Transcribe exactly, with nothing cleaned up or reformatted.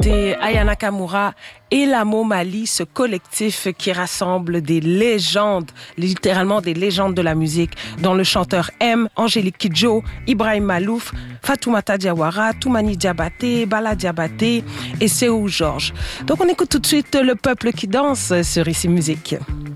C'était Aya Nakamura et Lamo Mali, ce collectif qui rassemble des légendes, littéralement des légendes de la musique, dont le chanteur M, Angélique Kidjo, Ibrahim Malouf, Fatoumata Diawara, Toumani Diabaté, Bala Diabaté et Séou Georges. Donc on écoute tout de suite Le Peuple qui danse sur Ici Musique.